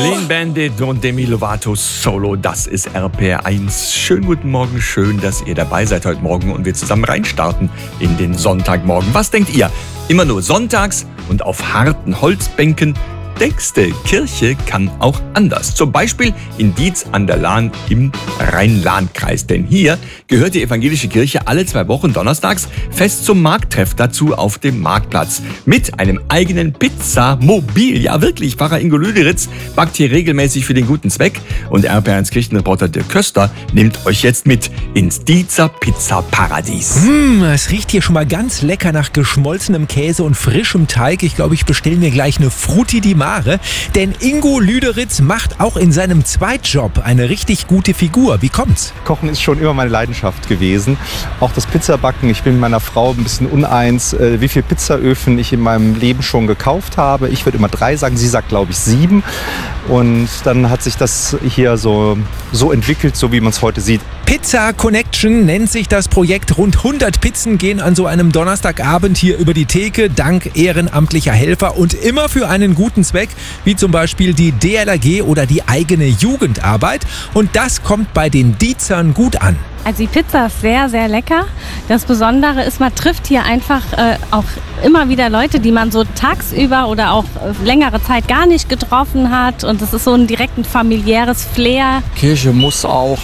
Clean Bandit und Demi Lovato Solo, das ist RPR1. Schönen guten Morgen, schön, dass ihr dabei seid heute Morgen und wir zusammen reinstarten in den Sonntagmorgen. Was denkt ihr? Immer nur sonntags und auf harten Holzbänken? Nächste Kirche kann auch anders. Zum Beispiel in Dietz an der Lahn im Rhein-Lahn-Kreis. Denn hier gehört die evangelische Kirche alle 2 Wochen donnerstags fest zum Markttreff dazu auf dem Marktplatz. Mit einem eigenen Pizzamobil. Ja wirklich, Pfarrer Ingo Lüderitz backt hier regelmäßig für den guten Zweck. Und RPR1 Kirchenreporter Dirk Köster nimmt euch jetzt mit ins Dietzer Pizzaparadies. Es riecht hier schon mal ganz lecker nach geschmolzenem Käse und frischem Teig. Ich glaube, ich bestelle mir gleich eine Frutti di Mare. Denn Ingo Lüderitz macht auch in seinem Zweitjob eine richtig gute Figur. Wie kommt's? Kochen ist schon immer meine Leidenschaft gewesen. Auch das Pizzabacken. Ich bin mit meiner Frau ein bisschen uneins, wie viele Pizzaöfen ich in meinem Leben schon gekauft habe. Ich würde immer 3 sagen, sie sagt, glaube ich, 7. Und dann hat sich das hier so entwickelt, so wie man es heute sieht. Pizza Connection nennt sich das Projekt. Rund 100 Pizzen gehen an so einem Donnerstagabend hier über die Theke, dank ehrenamtlicher Helfer und immer für einen guten Zweck, wie zum Beispiel die DLRG oder die eigene Jugendarbeit. Und das kommt bei den Dietzern gut an. Also die Pizza ist sehr, sehr lecker. Das Besondere ist, man trifft hier einfach auch immer wieder Leute, die man so tagsüber oder auch längere Zeit gar nicht getroffen hat. Und es ist so ein direkt ein familiäres Flair. Kirche muss auch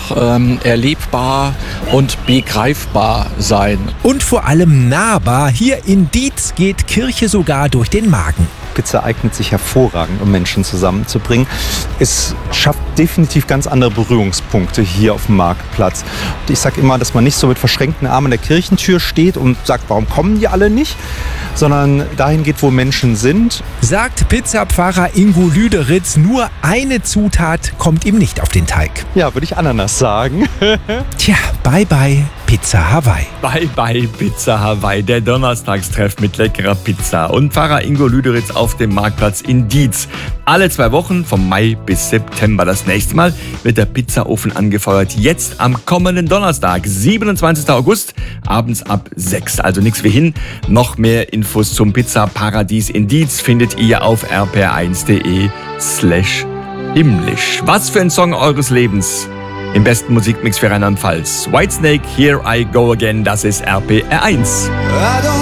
erlebbar und begreifbar sein. Und vor allem nahbar. Hier in Dietz geht Kirche sogar durch den Magen. Pizza eignet sich hervorragend, um Menschen zusammenzubringen. Es schafft definitiv ganz andere Berührungspunkte hier auf dem Marktplatz. Und ich sage immer, dass man nicht so mit verschränkten Armen an der Kirchentür steht und sagt, warum kommen die alle nicht? Sondern dahin geht, wo Menschen sind. Sagt Pizzapfarrer Ingo Lüderitz, nur eine Zutat kommt ihm nicht auf den Teig. Ja, würde ich Ananas sagen. Tja, bye bye Pizza Hawaii. Bye bye Pizza Hawaii, der Donnerstagstreff mit leckerer Pizza. Und Pfarrer Ingo Lüderitz auf dem Marktplatz in Dietz. Alle 2 Wochen, vom Mai bis September. Das nächste Mal wird der Pizzaofen angefeuert. Jetzt am kommenden Donnerstag, 27. August, abends ab 6. Also nichts wie hin. Noch mehr Infos zum Pizzaparadies in Dietz findet ihr auf rpr1.de/himmlisch. Was für ein Song eures Lebens? Im besten Musikmix für Rheinland-Pfalz. Whitesnake, Here I Go Again, das ist RPR1.